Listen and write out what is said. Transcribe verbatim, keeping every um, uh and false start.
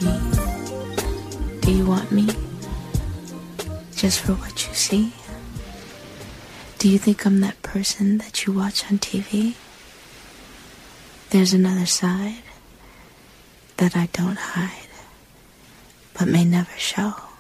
me? Do you want me just for what you see? Do you think I'm that person that you watch on T V? There's another side that I don't hide, but may never show.